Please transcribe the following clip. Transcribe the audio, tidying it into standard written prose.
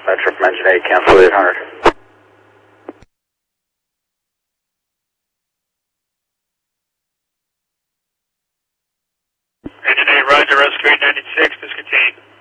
Metro from engine 8, cancel 800. Engine 8, roger, rescue 896, discontinue.